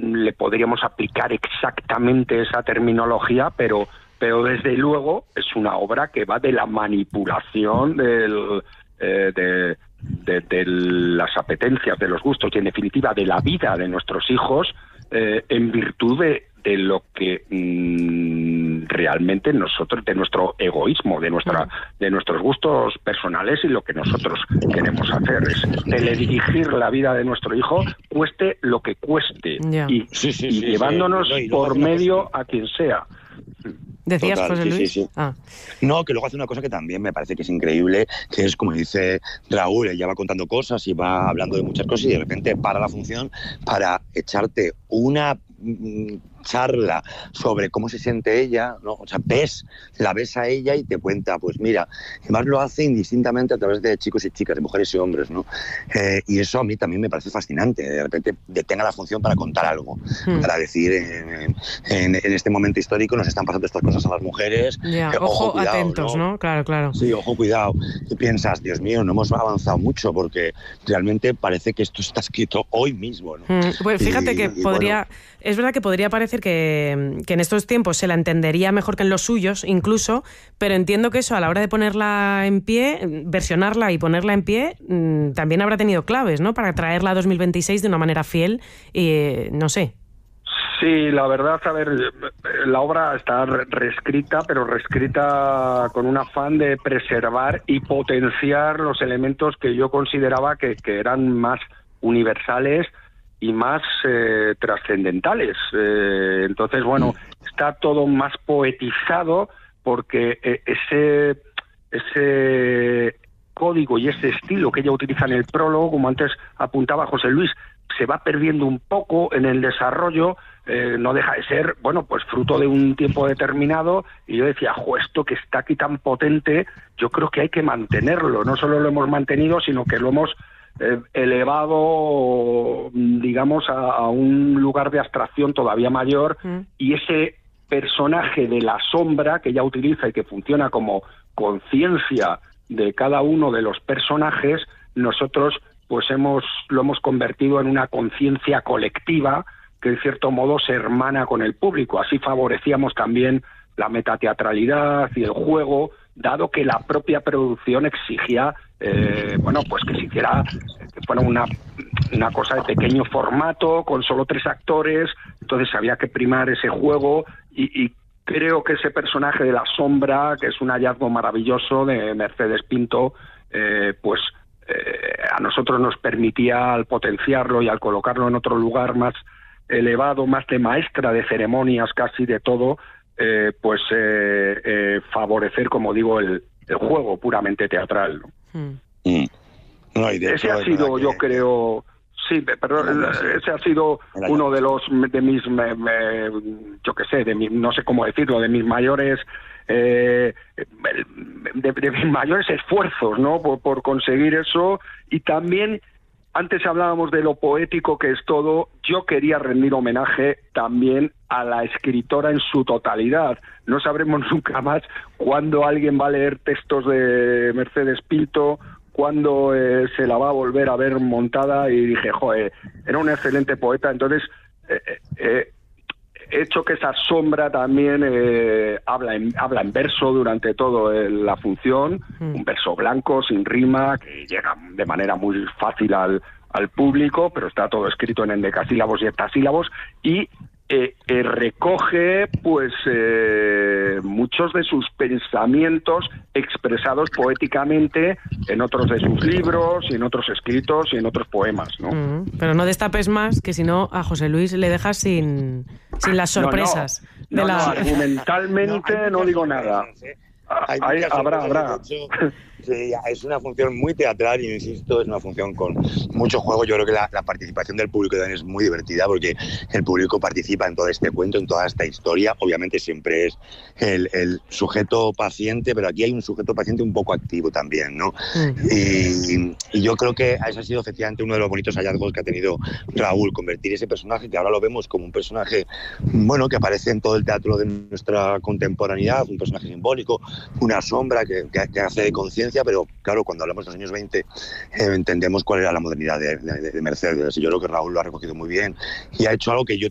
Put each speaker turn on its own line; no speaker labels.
le podríamos aplicar exactamente esa terminología, pero desde luego es una obra que va de la manipulación de las apetencias, de los gustos y en definitiva de la vida de nuestros hijos en virtud de lo que realmente nosotros, de nuestro egoísmo, de nuestros gustos personales y lo que nosotros queremos hacer es teledirigir la vida de nuestro hijo, cueste lo que cueste, y llevándonos por medio a quien sea.
¿Decías,
Total,
José Luis?
Sí. No, que luego hace una cosa que también me parece que es increíble, que es, como dice Raúl, ella va contando cosas y va hablando de muchas cosas y de repente para la función para echarte una charla sobre cómo se siente ella, ¿no? O sea, la ves a ella y te cuenta, pues mira, además lo hace indistintamente a través de chicos y chicas, de mujeres y hombres, ¿no? Y eso a mí también me parece fascinante, de repente detenga la función para contar algo, para decir, en este momento histórico nos están pasando estas cosas a las mujeres,
ojo,
cuidado,
atentos, ¿no? Claro.
Sí, ojo, cuidado. Y piensas, Dios mío, no hemos avanzado mucho porque realmente parece que esto está escrito hoy mismo, ¿no?
Pues fíjate que podría...
Bueno,
es verdad que podría parecer que en estos tiempos se la entendería mejor que en los suyos, incluso, pero entiendo que eso a la hora de ponerla en pie, versionarla y ponerla en pie, también habrá tenido claves, ¿no? Para traerla a 2026 de una manera fiel y no sé.
Sí, la verdad, a ver, la obra está reescrita, pero reescrita con un afán de preservar y potenciar los elementos que yo consideraba que eran más universales y más trascendentales. Entonces, bueno, está todo más poetizado porque ese código y ese estilo que ella utiliza en el prólogo, como antes apuntaba José Luis, se va perdiendo un poco en el desarrollo. No deja de ser, bueno, pues fruto de un tiempo determinado, y yo decía, esto que está aquí tan potente, yo creo que hay que mantenerlo. No solo lo hemos mantenido, sino que lo hemos elevado, digamos, a un lugar de abstracción todavía mayor, y ese personaje de la sombra que ella utiliza y que funciona como conciencia de cada uno de los personajes, nosotros pues lo hemos convertido en una conciencia colectiva que en cierto modo se hermana con el público. Así favorecíamos también la metateatralidad y el juego, dado que la propia producción exigía pues que se hiciera, que fuera una cosa de pequeño formato, con solo 3 actores. Entonces había que primar ese juego, y creo que ese personaje de la sombra, que es un hallazgo maravilloso de Mercedes Pinto, a nosotros nos permitía, al potenciarlo y al colocarlo en otro lugar más elevado, más de maestra de ceremonias, casi de todo, favorecer, como digo, el juego puramente teatral, ¿no?
No, y de
ese
hecho,
ha sido, yo creo, ese ha sido uno de mis, yo qué sé, no sé cómo decirlo, de mis mayores de mis mayores esfuerzos, ¿no? Por conseguir eso. Y también, antes hablábamos de lo poético que es todo, yo quería rendir homenaje también a la escritora en su totalidad. No sabremos nunca más cuándo alguien va a leer textos de Mercedes Pinto, cuándo se la va a volver a ver montada, y dije, era un excelente poeta. Entonces he hecho que esa sombra también habla en verso durante toda la función, un verso blanco, sin rima, que llega de manera muy fácil al público, pero está todo escrito en endecasílabos y heptasílabos, y recoge muchos de sus pensamientos expresados poéticamente en otros de sus libros y en otros escritos y en otros poemas, ¿no?
Pero no destapes más, que si no a José Luis le dejas sin las sorpresas.
Argumentalmente no digo nada. Habrá.
Sí, es una función muy teatral y, insisto, es una función con mucho juego. Yo creo que la participación del público también es muy divertida, porque el público participa en todo este cuento, en toda esta historia. Obviamente siempre es el sujeto paciente, pero aquí hay un sujeto paciente un poco activo también, ¿no? Y yo creo que ese ha sido efectivamente uno de los bonitos hallazgos que ha tenido Raúl, convertir ese personaje, que ahora lo vemos como un personaje, bueno, que aparece en todo el teatro de nuestra contemporaneidad, un personaje simbólico, una sombra que hace de conciencia, pero claro, cuando hablamos de los años 20 entendemos cuál era la modernidad de Mercedes, y yo creo que Raúl lo ha recogido muy bien y ha hecho algo que yo